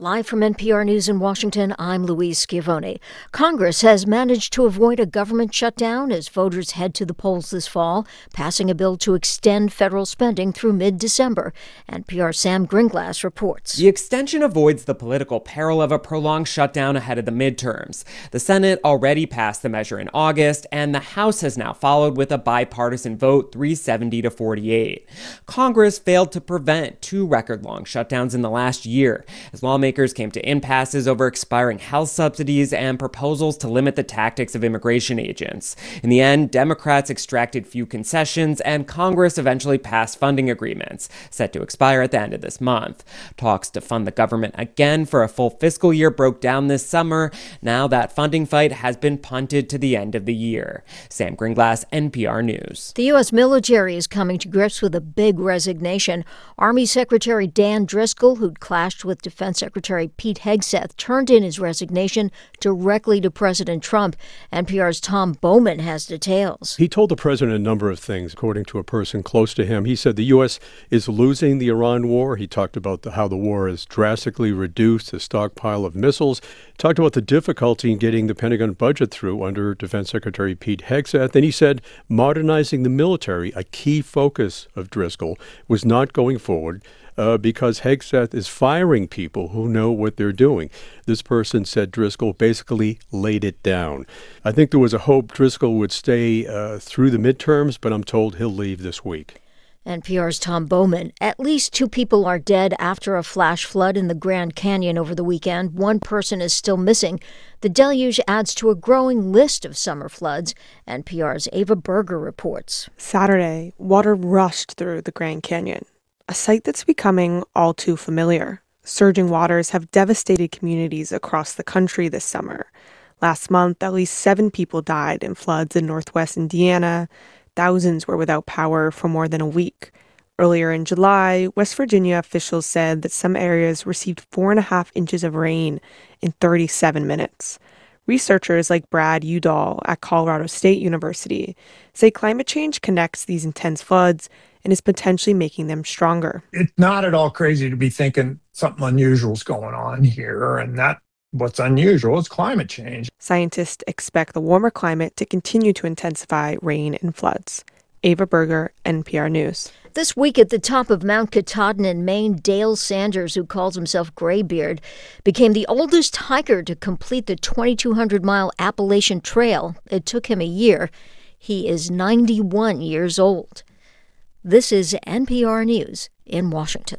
Live from NPR News in Washington, I'm Louise Schiavone. Congress has managed to avoid a government shutdown as voters head to the polls this fall, passing a bill to extend federal spending through mid-December. NPR's Sam Gringlas reports. The extension avoids the political peril of a prolonged shutdown ahead of the midterms. The Senate already passed the measure in August, and the House has now followed with a bipartisan vote, 370 to 48. Congress failed to prevent two record-long shutdowns in the last year, as lawmakers came to impasses over expiring health subsidies and proposals to limit the tactics of immigration agents. In the end, Democrats extracted few concessions, and Congress eventually passed funding agreements, set to expire at the end of this month. Talks to fund the government again for a full fiscal year broke down this summer. Now that funding fight has been punted to the end of the year. Sam Gringlas, NPR News. The U.S. military is coming to grips with a big resignation. Army Secretary Dan Driscoll, who'd clashed with Defense Secretary Pete Hegseth, turned in his resignation directly to President Trump. NPR's Tom Bowman has details. He told the president a number of things, according to a person close to him. He said the U.S. is losing the Iran war. He talked about how the war has drastically reduced the stockpile of missiles. Talked about the difficulty in getting the Pentagon budget through under Defense Secretary Pete Hegseth. And he said modernizing the military, a key focus of Driscoll, was not going forward because Hegseth is firing people who know what they're doing. This person said Driscoll basically laid it down. I think there was a hope Driscoll would stay through the midterms, but I'm told he'll leave this week. NPR's Tom Bowman. At least two people are dead after a flash flood in the Grand Canyon over the weekend. One person is still missing. The deluge adds to a growing list of summer floods. NPR's Ava Berger reports. Saturday, water rushed through the Grand Canyon, a sight that's becoming all too familiar. Surging waters have devastated communities across the country this summer. Last month, at least 7 people died in floods in northwest Indiana. Thousands were without power for more than a week. Earlier in July, West Virginia officials said that some areas received 4.5 inches of rain in 37 minutes. Researchers like Brad Udall at Colorado State University say climate change connects these intense floods and is potentially making them stronger. It's not at all crazy to be thinking something unusual is going on here, and what's unusual is climate change. Scientists expect the warmer climate to continue to intensify rain and floods. Ava Berger, NPR News. This week at the top of Mount Katahdin in Maine, Dale Sanders, who calls himself Graybeard, became the oldest hiker to complete the 2,200-mile Appalachian Trail. It took him a year. He is 91 years old. This is NPR News in Washington.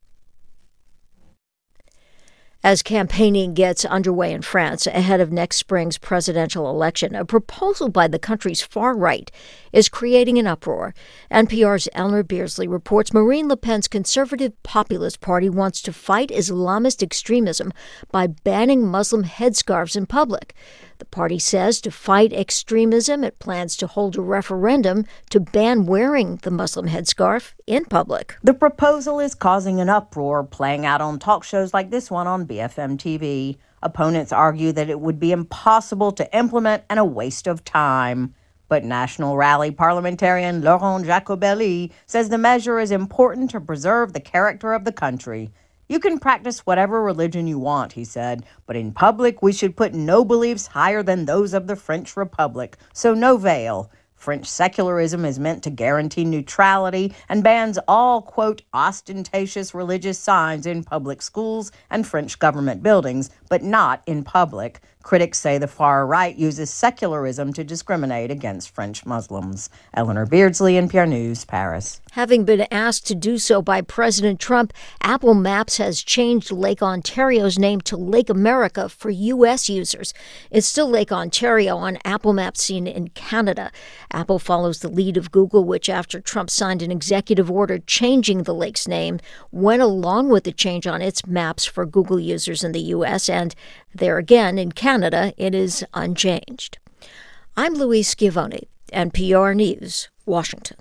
As campaigning gets underway in France ahead of next spring's presidential election, a proposal by the country's far right is creating an uproar. NPR's Eleanor Beardsley reports Marine Le Pen's conservative populist party wants to fight Islamist extremism by banning Muslim headscarves in public. The party says to fight extremism, it plans to hold a referendum to ban wearing the Muslim headscarf in public. The proposal is causing an uproar, playing out on talk shows like this one on BFM TV. Opponents argue that it would be impossible to implement and a waste of time. But National Rally parliamentarian Laurent Jacobelli says the measure is important to preserve the character of the country. You can practice whatever religion you want, he said, but in public we should put no beliefs higher than those of the French Republic, so no veil. French secularism is meant to guarantee neutrality and bans all, quote, ostentatious religious signs in public schools and French government buildings, but not in public. Critics say the far right uses secularism to discriminate against French Muslims. Eleanor Beardsley, NPR News, Paris. Having been asked to do so by President Trump, Apple Maps has changed Lake Ontario's name to Lake America for U.S. users. It's still Lake Ontario on Apple Maps seen in Canada. Apple follows the lead of Google, which, after Trump signed an executive order changing the lake's name, went along with the change on its maps for Google users in the U.S., and there again, in Canada, it is unchanged. I'm Louise Schiavone, NPR News, Washington.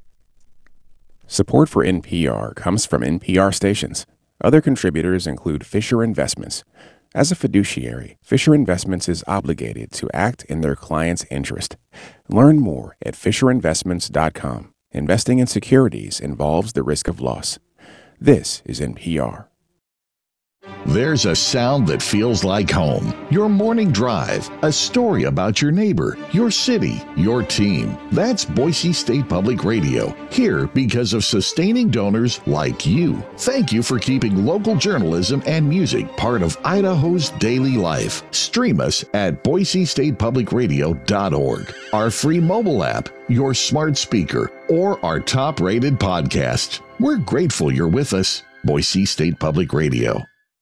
Support for NPR comes from NPR stations. Other contributors include Fisher Investments. As a fiduciary, Fisher Investments is obligated to act in their client's interest. Learn more at FisherInvestments.com. Investing in securities involves the risk of loss. This is NPR. There's a sound that feels like home. Your morning drive, a story about your neighbor, your city, your team. That's Boise State Public Radio, here because of sustaining donors like you. Thank you for keeping local journalism and music part of Idaho's daily life. Stream us at boisestatepublicradio.org, our free mobile app, your smart speaker, or our top-rated podcast. We're grateful you're with us. Boise State Public Radio.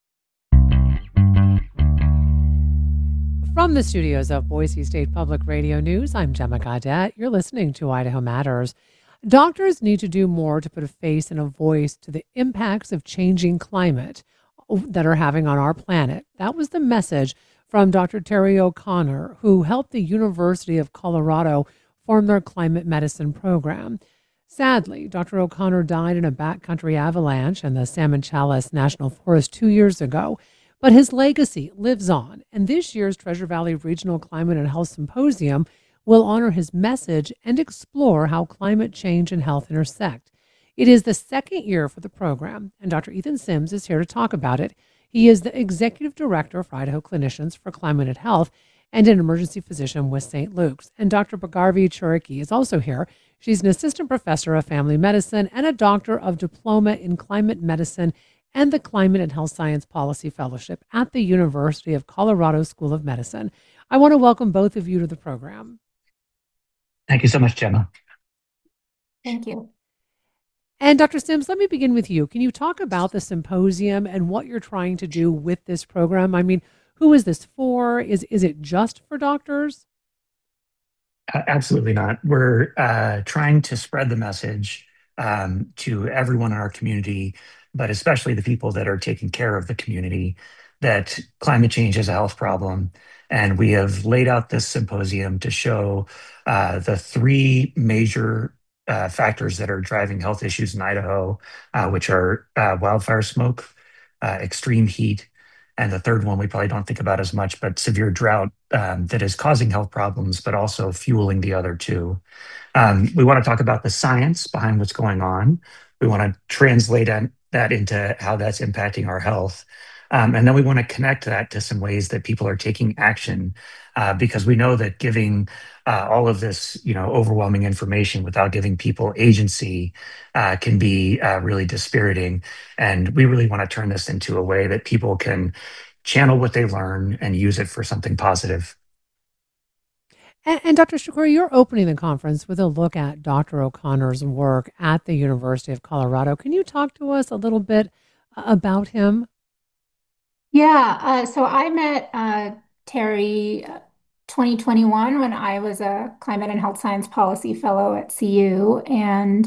From the studios of Boise State Public Radio News, I'm Gemma Gaudette. You're listening to Idaho Matters. Doctors need to do more to put a face and a voice to the impacts of changing climate that are having on our planet. That was the message from Dr. Terry O'Connor, who helped the University of Colorado form their climate medicine program. Sadly, Dr. O'Connor died in a backcountry avalanche in the Salmon Challis National Forest 2 years ago. But his legacy lives on, and this year's Treasure Valley Regional Climate and Health Symposium will honor his message and explore how climate change and health intersect. It is the second year for the program, and Dr. Ethan Sims is here to talk about it. He is the Executive Director for Idaho Clinicians for Climate and Health and an emergency physician with St. Luke's. And Dr. Bhargavi Cherokee is also here. She's an assistant professor of family medicine and a doctor of diploma in climate medicine and the Climate and Health Science Policy Fellowship at the University of Colorado School of Medicine. I want to welcome both of you to the program. Thank you so much, Gemma. Thank you. And Dr. Sims, let me begin with you. Can you talk about the symposium and what you're trying to do with this program? I mean, who is this for? Is it just for doctors? Absolutely not. We're trying to spread the message to everyone in our community, but especially the people that are taking care of the community, that climate change is a health problem. And we have laid out this symposium to show the three major factors that are driving health issues in Idaho, which are wildfire smoke, extreme heat, and the third one we probably don't think about as much, but severe drought that is causing health problems, but also fueling the other two. We want to talk about the science behind what's going on. We want to translate that into how that's impacting our health. And then we want to connect that to some ways that people are taking action, because we know that giving all of this, overwhelming information without giving people agency can be really dispiriting. And we really want to turn this into a way that people can channel what they learn and use it for something positive. And Dr. Shakura, you're opening the conference with a look at Dr. O'Connor's work at the University of Colorado. Can you talk to us a little bit about him? Yeah, so I met Terry 2021 when I was a Climate and Health Science Policy Fellow at CU. And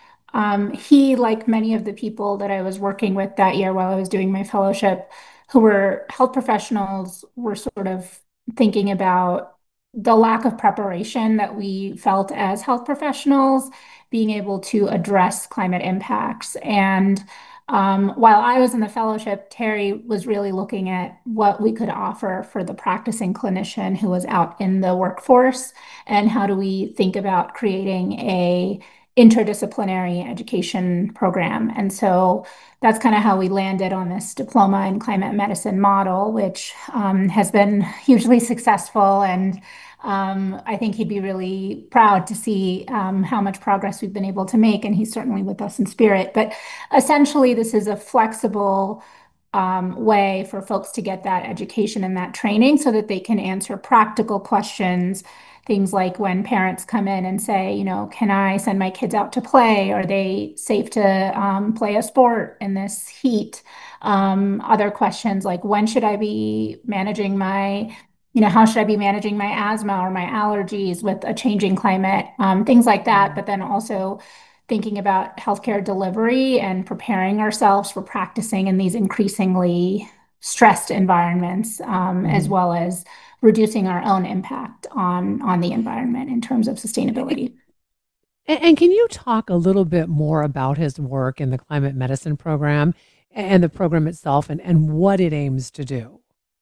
he, like many of the people that I was working with that year while I was doing my fellowship, who were health professionals, were sort of thinking about the lack of preparation that we felt as health professionals being able to address climate impacts. And while I was in the fellowship, Terry was really looking at what we could offer for the practicing clinician who was out in the workforce, and how do we think about creating a interdisciplinary education program. And so that's kind of how we landed on this diploma in climate medicine model, which has been hugely successful. And I think he'd be really proud to see how much progress we've been able to make. And he's certainly with us in spirit. But essentially, this is a flexible way for folks to get that education and that training so that they can answer practical questions. Things like when parents come in and say, can I send my kids out to play? Are they safe to play a sport in this heat? Other questions like when should I be managing how should I be managing my asthma or my allergies with a changing climate? Things like that. But then also thinking about healthcare delivery and preparing ourselves for practicing in these increasingly stressed environments, as well as reducing our own impact on the environment in terms of sustainability. And can you talk a little bit more about his work in the climate medicine program and the program itself and what it aims to do?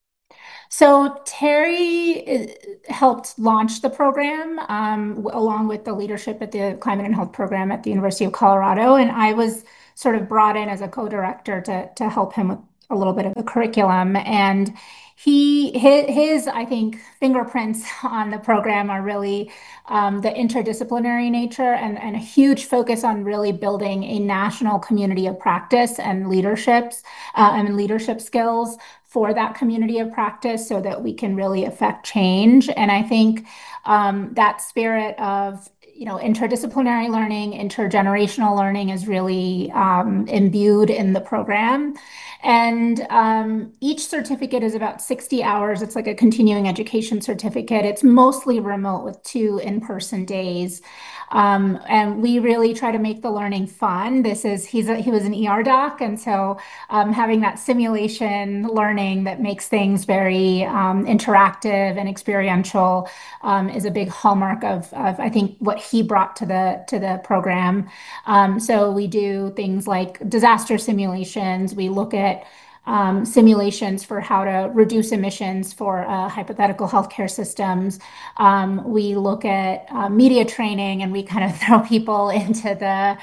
So Terry helped launch the program along with the leadership at the Climate and Health program at the University of Colorado. And I was sort of brought in as a co-director to help him with a little bit of the curriculum. And his I think fingerprints on the program are really the interdisciplinary nature and a huge focus on really building a national community of practice and leadership skills for that community of practice so that we can really affect change. And I think that spirit of interdisciplinary learning, intergenerational learning is really imbued in the program. And each certificate is about 60 hours. It's like a continuing education certificate. It's mostly remote with 2 in-person days. And we really try to make the learning fun. He was an ER doc, and so having that simulation learning that makes things very interactive and experiential is a big hallmark of I think what he brought to the program. So we do things like disaster simulations. We look at simulations for how to reduce emissions for hypothetical healthcare systems. We look at media training, and we kind of throw people into the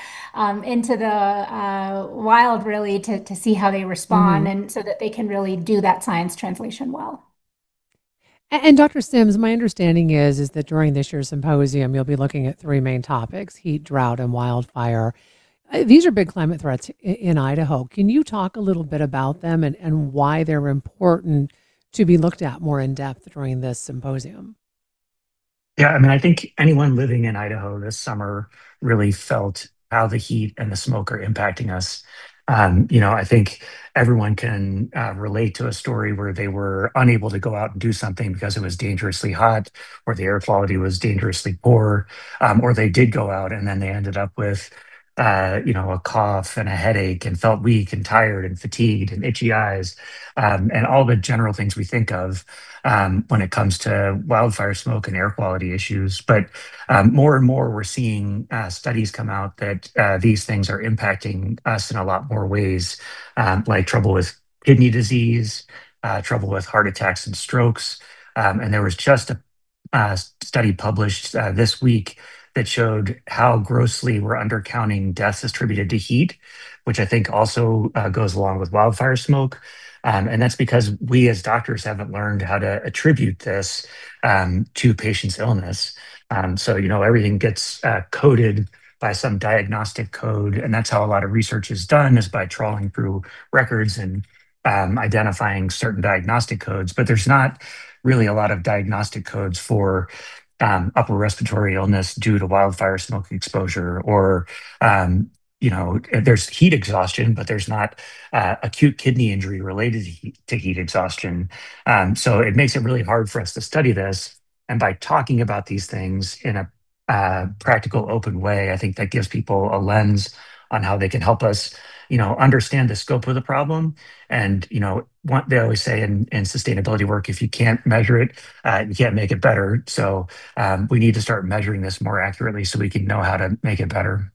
wild, really, to see how they respond, and so that they can really do that science translation well. And Dr. Sims, my understanding is that during this year's symposium, you'll be looking at 3 main topics: heat, drought, and wildfire. These are big climate threats in Idaho. Can you talk a little bit about them and why they're important to be looked at more in depth during this symposium? Yeah, I mean, I think anyone living in Idaho this summer really felt how the heat and the smoke are impacting us. I think everyone can relate to a story where they were unable to go out and do something because it was dangerously hot, or the air quality was dangerously poor, or they did go out and then they ended up with a cough and a headache and felt weak and tired and fatigued and itchy eyes, and all the general things we think of when it comes to wildfire smoke and air quality issues. But more and more, we're seeing studies come out that these things are impacting us in a lot more ways, like trouble with kidney disease, trouble with heart attacks and strokes. And there was just a study published this week that showed how grossly we're undercounting deaths attributed to heat, which I think also goes along with wildfire smoke. And that's because we as doctors haven't learned how to attribute this to patients' illness. So, everything gets coded by some diagnostic code. And that's how a lot of research is done, is by trawling through records and identifying certain diagnostic codes. But there's not really a lot of diagnostic codes for upper respiratory illness due to wildfire smoke exposure, or there's heat exhaustion, but there's not acute kidney injury related to heat exhaustion. So it makes it really hard for us to study this. And by talking about these things in a practical, open way, I think that gives people a lens on how they can help us, understand the scope of the problem. And, what they always say in sustainability work, if you can't measure it, you can't make it better. So we need to start measuring this more accurately so we can know how to make it better.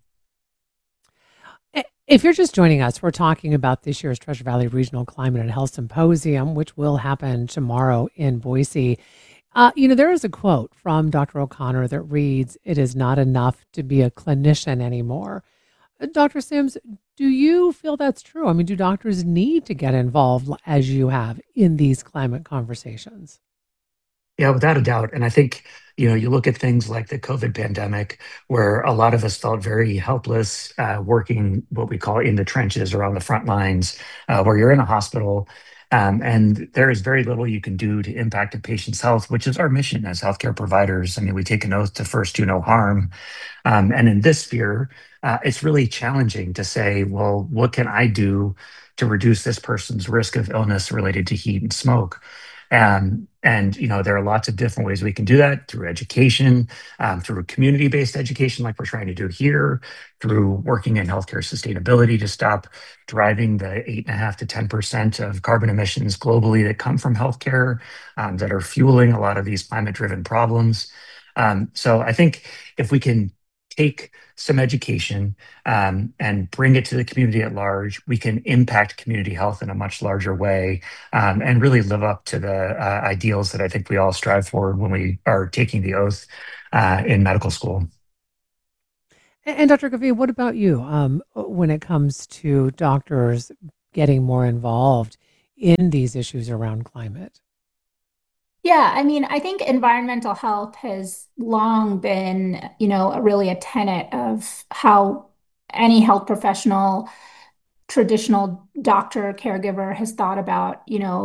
If you're just joining us, we're talking about this year's Treasure Valley Regional Climate and Health Symposium, which will happen tomorrow in Boise. There is a quote from Dr. O'Connor that reads, "It is not enough to be a clinician anymore." Dr. Sims, do you feel that's true? I mean, do doctors need to get involved, as you have, in these climate conversations? Yeah, without a doubt. And I think, you look at things like the COVID pandemic, where a lot of us felt very helpless, working what we call in the trenches or on the front lines, where you're in a hospital, and there is very little you can do to impact a patient's health, which is our mission as healthcare providers. I mean, we take an oath to first do no harm. And in this sphere, it's really challenging to say, well, what can I do to reduce this person's risk of illness related to heat and smoke? And there are lots of different ways we can do that: through education, through community-based education, like we're trying to do here, through working in healthcare sustainability to stop driving the 8.5 to 10% of carbon emissions globally that come from healthcare, that are fueling a lot of these climate-driven problems. So I think if we can take some education and bring it to the community at large, we can impact community health in a much larger way, and really live up to the ideals that I think we all strive for when we are taking the oath in medical school. And Dr. Gavi, what about you when it comes to doctors getting more involved in these issues around climate? Yeah, I mean, I think environmental health has long been, really a tenet of how any health professional, traditional doctor, caregiver has thought about,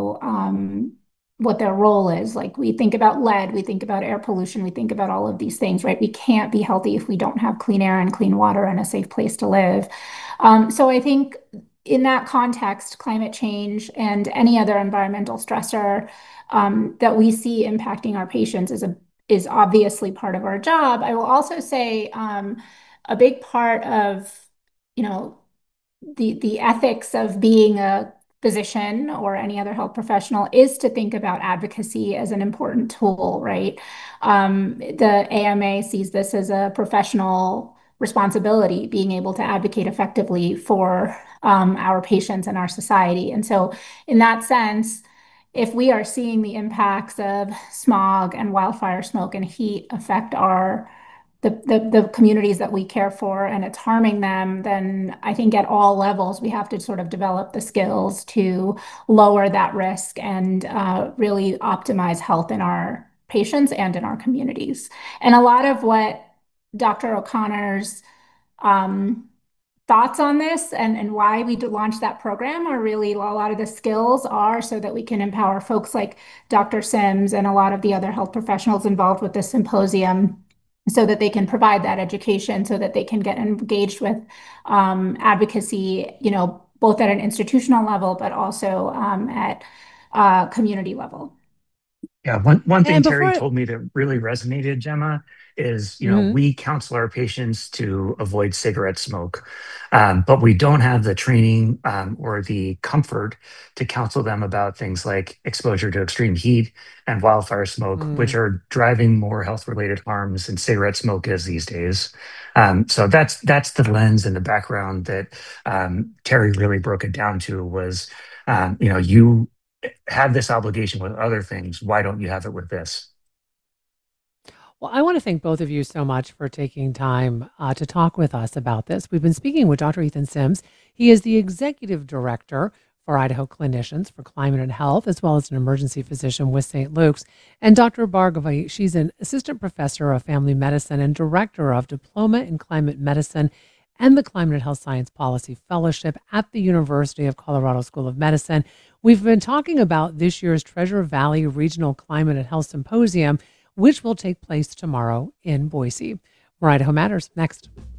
what their role is. Like we think about lead, we think about air pollution, we think about all of these things, right? We can't be healthy if we don't have clean air and clean water and a safe place to live. So I think in that context, climate change and any other environmental stressor that we see impacting our patients is obviously part of our job. I will also say a big part of, you know, the ethics of being a physician or any other health professional is to think about advocacy as an important tool, right? The AMA sees this as a professional responsibility, being able to advocate effectively for our patients and our society. And so, in that sense, if we are seeing the impacts of smog and wildfire smoke and heat affect the communities that we care for and it's harming them, then I think at all levels we have to sort of develop the skills to lower that risk and really optimize health in our patients and in our communities. And a lot of what Dr. O'Connor's um, thoughts on this and why we launched that program are really a lot of the skills are so that we can empower folks like Dr. Sims and a lot of the other health professionals involved with this symposium so that they can provide that education, so that they can get engaged with advocacy, both at an institutional level, but also at community level. Yeah, one thing And Terry before, told me that really resonated, Gemma, is Mhm. we counsel our patients to avoid cigarette smoke, but we don't have the training or the comfort to counsel them about things like exposure to extreme heat and wildfire smoke, which Mm. are driving more health-related harms than cigarette smoke is these days. So that's the lens and the background that Terry really broke it down to was, you have this obligation with other things. Why don't you have it with this? Well, I want to thank both of you so much for taking time to talk with us about this. We've been speaking with Dr. Ethan Sims. He is the executive director for Idaho Clinicians for Climate and Health, as well as an emergency physician with St. Luke's. And Dr. Bhargavi, she's an assistant professor of family medicine and director of Diploma in Climate Medicine and the Climate and Health Science Policy Fellowship at the University of Colorado School of Medicine. We've been talking about this year's Treasure Valley Regional Climate and Health Symposium, which will take place tomorrow in Boise. More Idaho Matters next.